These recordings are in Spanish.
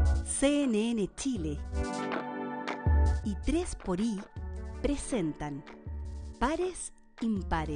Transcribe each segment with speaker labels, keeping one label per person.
Speaker 1: CNN Chile y 3xI presentan Pares Impares.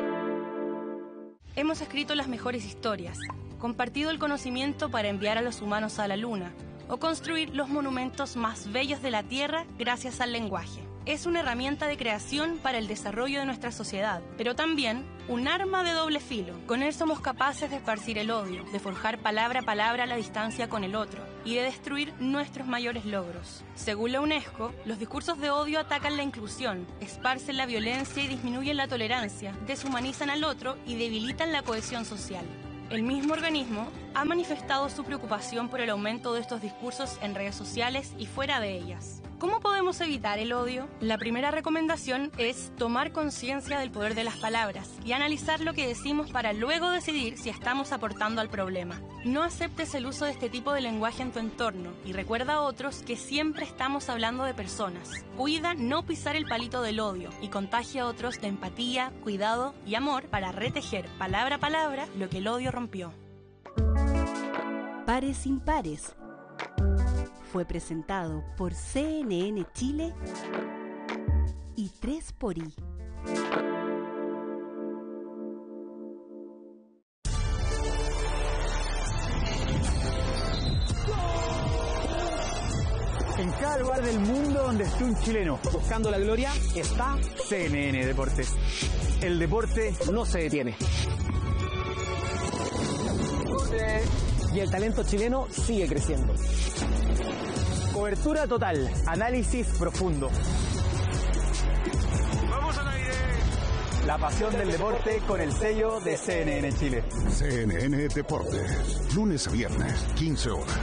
Speaker 2: Hemos escrito las mejores historias, compartido el conocimiento para enviar a los humanos a la luna o construir los monumentos más bellos de la Tierra gracias al lenguaje. Es una herramienta de creación para el desarrollo de nuestra sociedad, pero también un arma de doble filo. Con él somos capaces de esparcir el odio, de forjar palabra a palabra la distancia con el otro y de destruir nuestros mayores logros. Según la UNESCO, los discursos de odio atacan la inclusión, esparcen la violencia y disminuyen la tolerancia, deshumanizan al otro y debilitan la cohesión social. El mismo organismo ha manifestado su preocupación por el aumento de estos discursos en redes sociales y fuera de ellas. ¿Cómo podemos evitar el odio? La primera recomendación es tomar conciencia del poder de las palabras y analizar lo que decimos para luego decidir si estamos aportando al problema. No aceptes el uso de este tipo de lenguaje en tu entorno y recuerda a otros que siempre estamos hablando de personas. Cuida no pisar el palito del odio y contagia a otros de empatía, cuidado y amor para retejer palabra a palabra lo que el odio rompió.
Speaker 1: Pares Impares fue presentado por CNN Chile y 3xI.
Speaker 3: En cada lugar del mundo donde esté un chileno buscando la gloria está CNN Deportes. El deporte no se detiene. Y el talento chileno sigue creciendo. Cobertura total, análisis profundo. ¡Vamos al aire! La pasión del deporte con el sello de CNN Chile.
Speaker 4: CNN Deportes, lunes a viernes, 15 horas.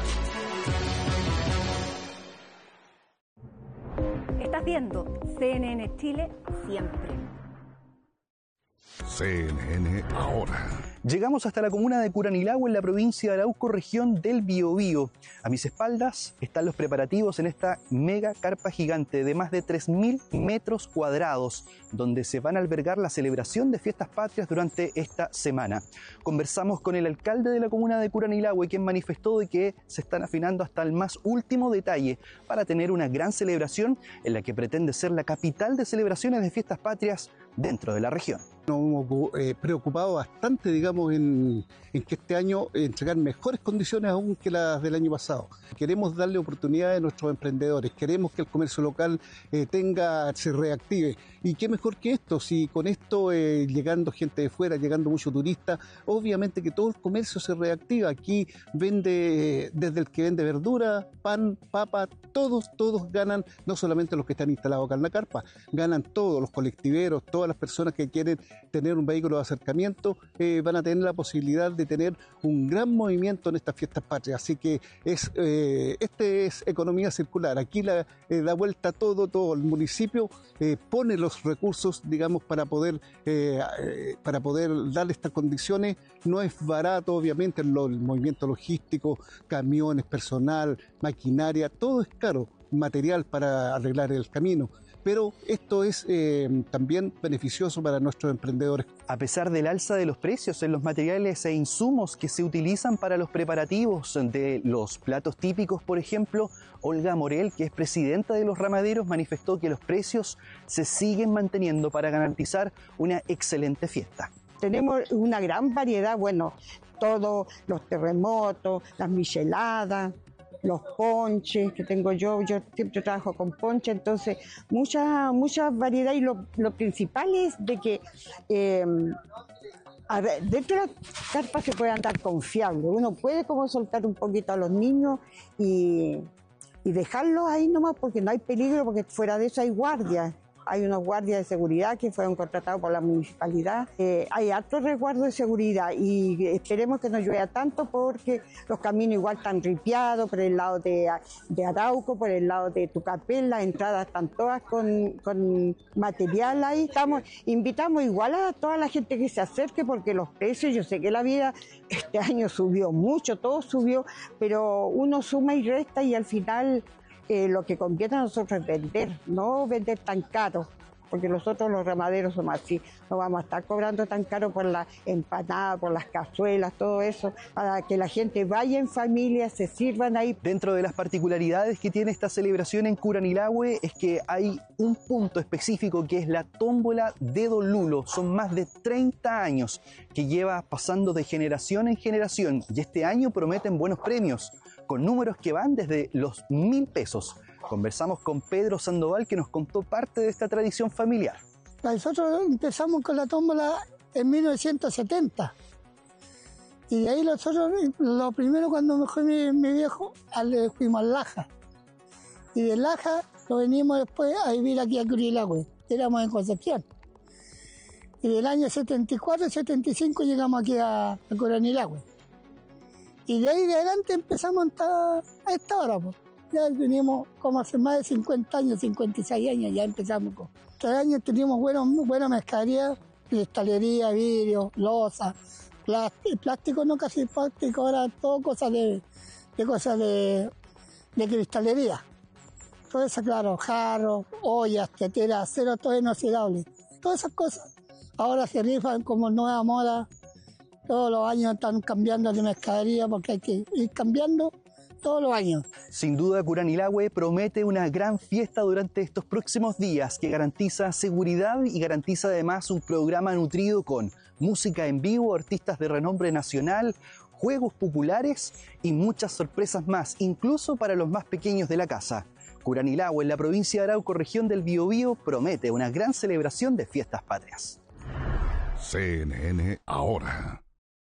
Speaker 5: Estás viendo CNN Chile siempre.
Speaker 4: CNN ahora.
Speaker 6: Llegamos hasta la comuna de Curanilahue, en la provincia de Arauco, región del Biobío. A mis espaldas están los preparativos en esta mega carpa gigante de más de 3.000 metros cuadrados, donde se van a albergar la celebración de fiestas patrias durante esta semana. Conversamos con el alcalde de la comuna de Curanilahue, quien manifestó de que se están afinando hasta el más último detalle para tener una gran celebración en la que pretende ser la capital de celebraciones de fiestas patrias dentro de la región.
Speaker 7: Nos hemos preocupado bastante, digamos, en que este año entregar mejores condiciones aún que las del año pasado. Queremos darle oportunidades a nuestros emprendedores, queremos que el comercio local se reactive. Y qué mejor que esto, si con esto llegando gente de fuera, llegando mucho turista, obviamente que todo el comercio se reactiva. Aquí vende, desde el que vende verdura, pan, papa, todos ganan, no solamente los que están instalados acá en la carpa, ganan todos, los colectiveros, todas las personas que quieren tener un vehículo de acercamiento, van a tener la posibilidad de tener un gran movimiento en estas fiestas patrias. Así que este es economía circular. Aquí da vuelta todo el municipio pone los recursos, digamos, para poder darle estas condiciones. No es barato, obviamente, el movimiento logístico, camiones, personal, maquinaria, todo es caro, material para arreglar el camino. Pero esto es también beneficioso para nuestros emprendedores.
Speaker 6: A pesar del alza de los precios en los materiales e insumos que se utilizan para los preparativos de los platos típicos, por ejemplo, Olga Morel, que es presidenta de los ramaderos, manifestó que los precios se siguen manteniendo para garantizar una excelente fiesta.
Speaker 8: Tenemos una gran variedad, bueno, todos los terremotos, las micheladas, los ponches que tengo yo siempre trabajo con ponche, entonces mucha variedad, y lo principal es de que dentro de la carpa se puede andar confiable, uno puede como soltar un poquito a los niños y dejarlos ahí nomás, porque no hay peligro, porque fuera de eso hay guardias. Hay unos guardias de seguridad que fueron contratados por la municipalidad. Hay alto resguardo de seguridad y esperemos que no llueva tanto, porque los caminos igual están ripiados por el lado de Arauco, por el lado de Tucapel, las entradas están todas con material ahí. Invitamos igual a toda la gente que se acerque, porque los precios, yo sé que la vida este año subió mucho, todo subió, pero uno suma y resta y al final lo que conviene a nosotros es vender, no vender tan caro. porque nosotros los ramaderos somos así, no vamos a estar cobrando tan caro por la empanada, por las cazuelas, todo eso, para que la gente vaya en familia, se sirvan ahí.
Speaker 6: Dentro de las particularidades que tiene esta celebración en Curanilahue es que hay un punto específico que es la tómbola de Don Lulo. Son más de 30 años que lleva pasando de generación en generación y este año prometen buenos premios, con números que van desde los 1.000 pesos. Conversamos con Pedro Sandoval, que nos contó parte de esta tradición familiar.
Speaker 9: Nosotros empezamos con la tómbola en 1970. Y de ahí nosotros, lo primero cuando me fue mi viejo, fuimos a Laja. Y de Laja lo venimos después a vivir aquí a Curanilahue. Éramos en Concepción. Y del año 74, 75 llegamos aquí a Curanilahue. Y de ahí de adelante empezamos a esta hora, pues. Ya teníamos como hace más de 50 años, 56 años, ya empezamos. Este año teníamos buena mercadería, cristalería, vidrio, loza, plástico, no casi plástico, ahora todo cosas de cristalería. Todo eso, claro, jarros, ollas, teteras, acero, todo inoxidable. Todas esas cosas. Ahora se rifan como nueva moda. Todos los años están cambiando de mercadería porque hay que ir cambiando todos los años.
Speaker 6: Sin duda, Curanilahue promete una gran fiesta durante estos próximos días que garantiza seguridad y garantiza además un programa nutrido con música en vivo, artistas de renombre nacional, juegos populares y muchas sorpresas más, incluso para los más pequeños de la casa. Curanilahue, en la provincia de Arauco, región del Biobío, promete una gran celebración de fiestas patrias.
Speaker 4: CNN ahora.